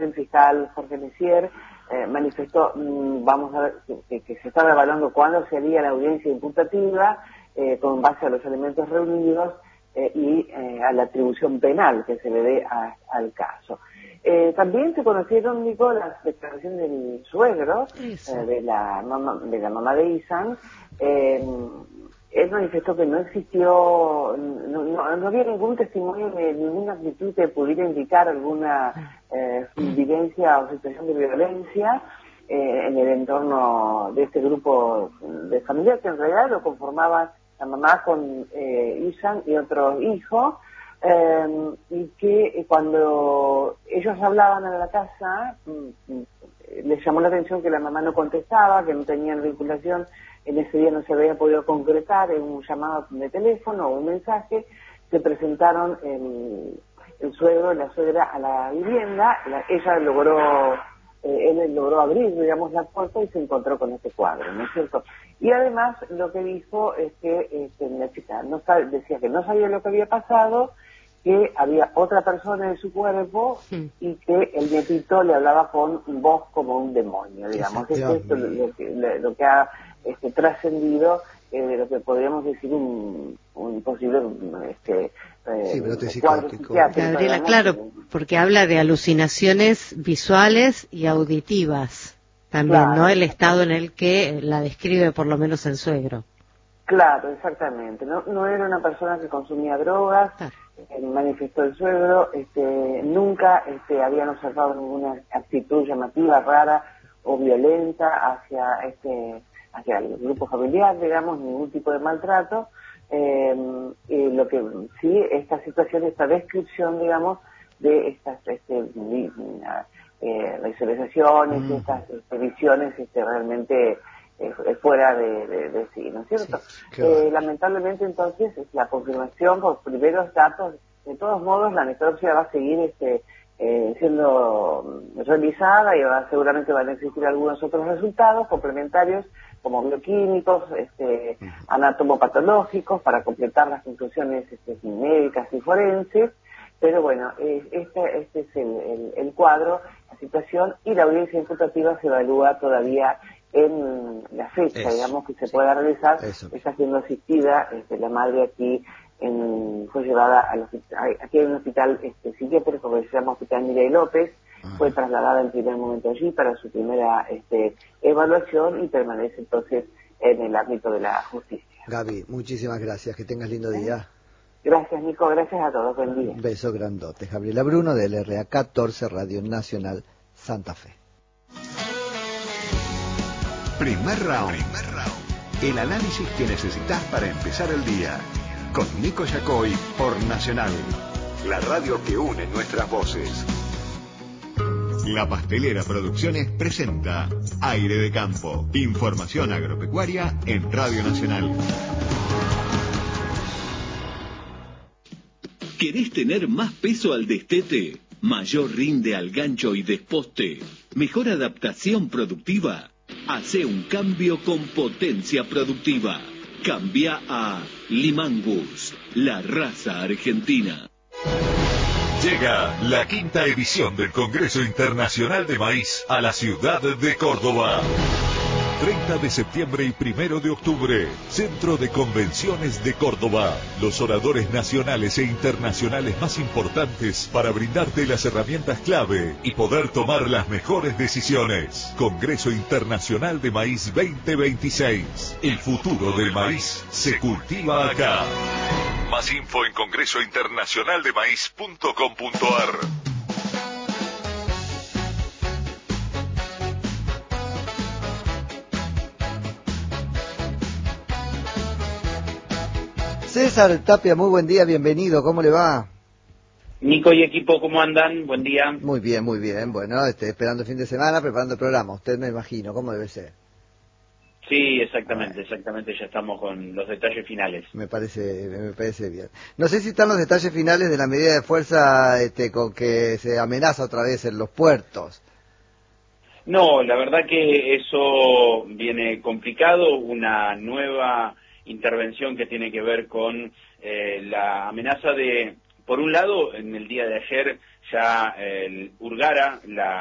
el fiscal Jorge Messier manifestó, vamos a ver, que se estaba evaluando cuándo se haría la audiencia imputativa con base a los elementos reunidos y a la atribución penal que se le dé al caso. También se conocieron, Nico, las declaraciones del suegro, de la mamá de Ihsan. Él manifestó que no existió, no había ningún testimonio de ninguna actitud que pudiera indicar alguna vivencia o situación de violencia en el entorno de este grupo de familia, que en realidad lo conformaba la mamá con Ihsan y otro hijo, y que cuando ellos hablaban en la casa, les llamó la atención que la mamá no contestaba, que no tenían vinculación, en ese día no se había podido concretar en un llamado de teléfono o un mensaje. Se presentaron el suegro y la suegra a la vivienda, él logró abrir, digamos, la puerta y se encontró con este cuadro, ¿no es cierto? Y además lo que dijo es que la chica decía que no sabía lo que había pasado, que había otra persona en su cuerpo y que el nietito le hablaba con voz como un demonio, digamos. Es esto lo que ha trascendido de lo que podríamos decir un posible brote psiquiátrico. Gabriela, claro, porque habla de alucinaciones visuales y auditivas también, claro, ¿no? El estado en el que la describe por lo menos el suegro. Claro, exactamente. No era una persona que consumía drogas, claro. Manifestó el suegro, nunca habían observado ninguna actitud llamativa, rara o violenta hacia el grupo familiar, digamos, ningún tipo de maltrato. Lo que sí, esta situación, esta descripción, digamos, de estas visualizaciones, estas visiones realmente fuera de sí, ¿no es cierto? Sí, lamentablemente, entonces, la confirmación por primeros datos, de todos modos, la necropsia va a seguir siendo revisada y seguramente van a existir algunos otros resultados complementarios, como bioquímicos, anatomopatológicos, para completar las conclusiones médicas y forenses. Pero bueno, este es el cuadro, la situación, y la audiencia imputativa se evalúa todavía en la fecha, digamos, que se pueda realizar. Está siendo asistida la madre aquí, fue llevada al hospital, aquí hay un hospital psiquiátrico que se llama Hospital Mireille López. Fue trasladada en primer momento allí para su primera evaluación y permanece entonces en el ámbito de la justicia. Gaby, muchísimas gracias, que tengas lindo día. Gracias, Nico, gracias a todos, buen día. Un beso grandote. Gabriela Bruno, del RA 14, Radio Nacional, Santa Fe. Primer round. El análisis que necesitas para empezar el día. Con Nico Yacoy por Nacional. La radio que une nuestras voces. La Pastelera Producciones presenta Aire de Campo. Información agropecuaria en Radio Nacional. ¿Querés tener más peso al destete? ¿Mayor rinde al gancho y desposte? ¿Mejor adaptación productiva? Hacé un cambio con potencia productiva. Cambia a Limangus, la raza argentina. Llega la quinta edición del Congreso Internacional de Maíz a la ciudad de Córdoba. 30 de septiembre y 1 de octubre, Centro de Convenciones de Córdoba. Los oradores nacionales e internacionales más importantes para brindarte las herramientas clave y poder tomar las mejores decisiones. Congreso Internacional de Maíz 2026. El futuro del maíz se cultiva acá. Más info en congresointernacionaldemaíz.com.ar. César Tapia, muy buen día, bienvenido, ¿cómo le va? Nico y equipo, ¿cómo andan? Buen día. Muy bien, bueno, esperando el fin de semana, preparando el programa, usted me imagino, ¿cómo debe ser? Sí, exactamente, ya estamos con los detalles finales. Me parece bien. No sé si están los detalles finales de la medida de fuerza con que se amenaza otra vez en los puertos. No, la verdad que eso viene complicado, una nueva intervención que tiene que ver con la amenaza de, por un lado, en el día de ayer ya Urgara, la